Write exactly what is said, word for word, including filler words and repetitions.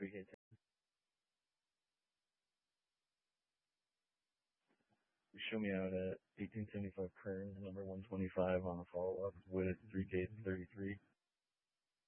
appreciate it. You show me out at eighteen seventy-five Kearns, number one twenty-five on a follow-up with three Ks and thirty-three.